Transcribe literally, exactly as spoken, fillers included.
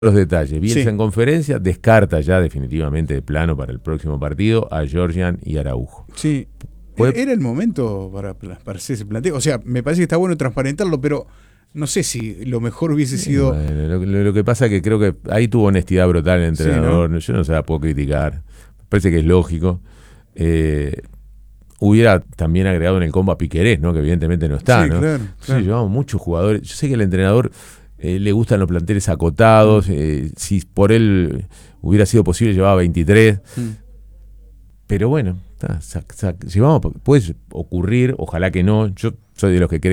los detalles. Bielsa Sí. en conferencia descarta ya definitivamente de plano para el próximo partido a Georgian y Araujo. Sí. Puede- Era el momento para, para hacer ese planteo. O sea, me parece que está bueno transparentarlo, pero no sé si lo mejor hubiese sido. Bueno, lo, lo- lo que pasa es que creo que ahí tuvo honestidad brutal el Sí, entrenador. ¿no? Yo no se la puedo criticar. Me parece que es lógico. Eh, hubiera también agregado en el combo a Piquerés, ¿no? Que evidentemente no está, Sí, ¿no? claro, Entonces claro. llevamos muchos jugadores. Yo sé que al entrenador eh, le gustan los planteles acotados. Mm. Eh, si por él hubiera sido posible, llevaba veintitrés. Mm. Pero bueno, ta, sa- sa- llevamos, puede ocurrir, ojalá que no. Yo soy de los que creen